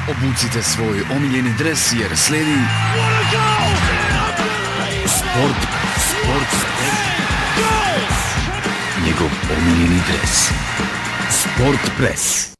Obucite svoj omiljeni dres jer slijedi Sport. Njegov omiljeni dres. Sport Press.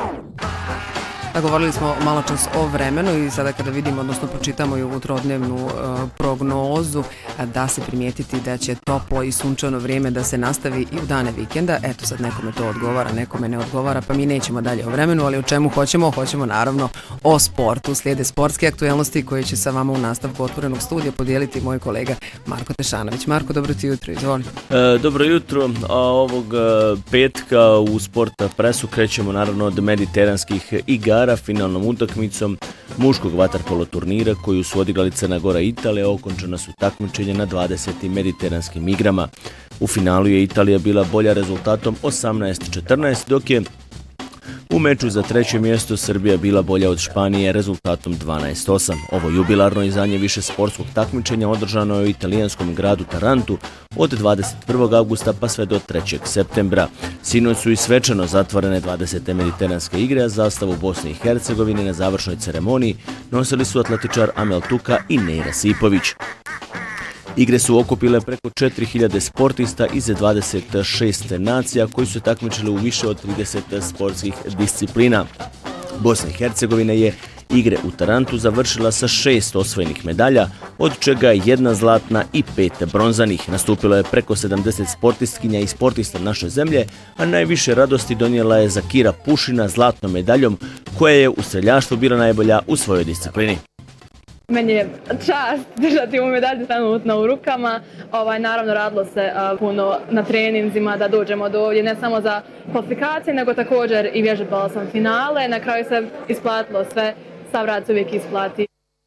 Govorili smo malo čas o vremenu i sada kada vidimo, odnosno pročitamo i utrodnevnu prognozu, da se primijetiti da će toplo i sunčano vrijeme da se nastavi i u dane vikenda. Eto sad nekome to odgovara, nekome ne odgovara, pa mi nećemo dalje o vremenu, ali o čemu hoćemo? Hoćemo naravno o sportu. Slijede sportske aktualnosti koje će sa vama u nastavku Otvorenog studija podijeliti moj kolega Marko Tešanović. Marko, dobro ti jutro, izvoli. Dobro jutro, a ovog petka u Sport Pressu krećemo naravno od mediteranskih igara finalnom utakmicom muškog vaterpolo turnira koju su odigrali Crna Gora i Italija. Okončena su takmičenja na 20. mediteranskim igrama. U finalu je Italija bila bolja rezultatom 18-14, dok je u meču za treće mjesto Srbija bila bolja od Španije rezultatom 12-8. Ovo jubilarno izdanje više sportskog takmičenja održano je u italijanskom gradu Tarantu od 21. augusta pa sve do 3. septembra. Sinoć su i svečano zatvorene 20. mediteranske igre, a zastavu Bosne i Hercegovine na završnoj ceremoniji nosili su atletičar Amel Tuka i Neira Sipović. Igre su okupile preko 4000 sportista iz 26 nacija koji su takmičili u više od 30 sportskih disciplina. Bosna i Hercegovina je igre u Tarantu završila sa 6 osvojenih medalja, od čega je 1 zlatna i 5 bronzanih. Nastupilo je preko 70 sportistkinja i sportista naše zemlje, a najviše radosti donijela je Zakira Pušina zlatnom medaljom, koja je u streljaštvu bila najbolja u svojoj disciplini. Meni je čast držati ovu medalju trenutno u rukama. Naravno radilo se puno na treninzima da dođemo do ovdje, ne samo za kvalifikacije, nego također i vježbala sam finale. Na kraju se isplatilo sve, sav rad se uvijek isplati.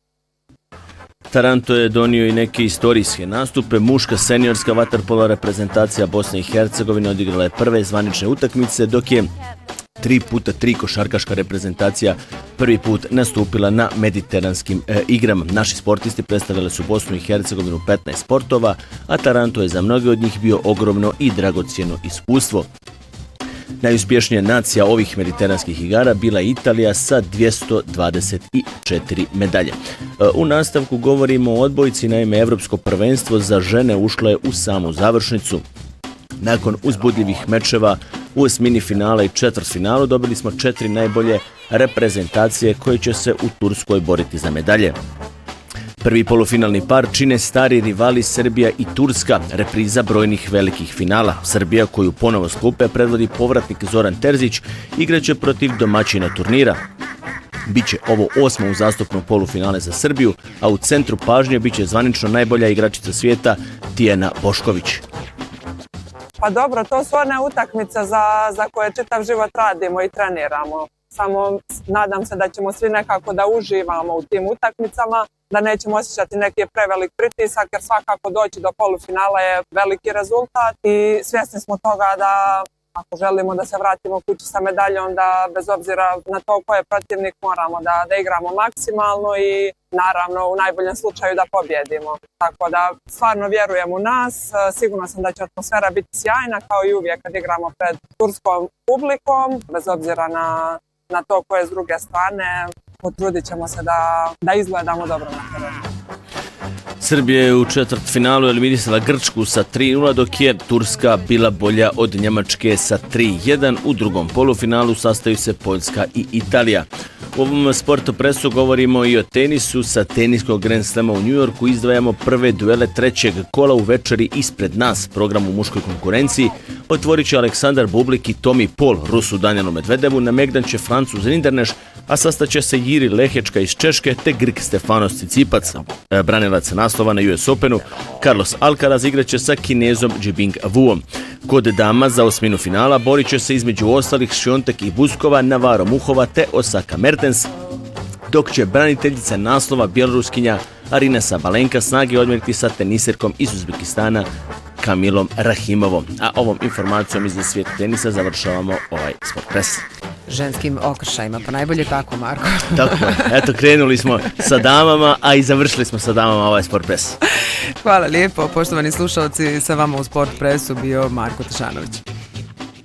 Taranto je donio i neke istorijske nastupe. Muška seniorska vaterpolo reprezentacija Bosne i Hercegovine odigrala je prve zvanične utakmice, dok je 3x3 košarkaška reprezentacija prvi put nastupila na mediteranskim igrama. Naši sportisti predstavljali su Bosnu i Hercegovinu 15 sportova, a Taranto je za mnoge od njih bio ogromno i dragocjeno iskustvo. Najuspješnija nacija ovih mediteranskih igara bila je Italija sa 224 medalje. U nastavku govorimo o odbojci, naime Evropsko prvenstvo za žene ušlo je u samu završnicu. Nakon uzbudljivih mečeva u osmini finala i četvrtfinalu dobili smo 4 najbolje reprezentacije koje će se u Turskoj boriti za medalje. Prvi polufinalni par čine stari rivali Srbija i Turska, repriza brojnih velikih finala. Srbija, koju ponovo s klupe predvodi povratnik Zoran Terzić, igraće protiv domaćina turnira. Biće ovo 8. uzastopno polufinale za Srbiju, a u centru pažnje biće zvanično najbolja igračica svijeta Tijana Bošković. Pa dobro, to su one utakmice za koje čitav život radimo i treniramo. Samo nadam se da ćemo svi nekako da uživamo u tim utakmicama, da nećemo osjećati neki prevelik pritisak, jer svakako doći do polufinala je veliki rezultat i svjesni smo toga da ako želimo da se vratimo kući sa medaljom, da bez obzira na to ko je protivnik moramo da igramo maksimalno i naravno u najboljem slučaju da pobjedimo. Tako da stvarno vjerujem u nas, sigurno sam da će atmosfera biti sjajna kao i uvijek kad igramo pred turskom publikom, bez obzira na to ko je s druge strane, potrudit ćemo se da izgledamo dobro na terenu. Srbija je u četvrtfinalu eliminisala Grčku sa 3-0, dok je Turska bila bolja od Njemačke sa 3-1. U drugom polufinalu sastaju se Poljska i Italija. U ovom Sportu Pressu govorimo i o tenisu. Sa teniskog Grand Slema u New Yorku izdvajamo prve duele trećeg kola u večeri ispred nas. Program u muškoj konkurenciji otvorit će Aleksandar Bublik i Tommy Paul, Rusu Danielu Medvedevu, na Megdan će Francuz Rinderkneš, a sastaće se Jiri Lehečka iz Češke te Grk Stefanos Tsitsipas. Branilac naslova na US Openu Carlos Alcaraz igraće sa Kinezom Jibing Wuom. Kod dama za osminu finala borit će se između ostalih Šiontek i Buskova, Navarro Muhova te Osaka Mertens, dok će braniteljica naslova bjeloruskinja Arina Sabalenka snage odmjeriti sa teniserkom iz Uzbekistana Kamilom Rahimovom. A ovom informacijom iz svijeta tenisa završavamo ovaj Sport Press. Ženskim okršajima, pa najbolje tako, Marko. Tako, eto, krenuli smo sa damama, a i završili smo sa damama ovaj Sport Press. Hvala lijepo, poštovani slušalci, sa vama u Sport Pressu bio Marko Tešanović.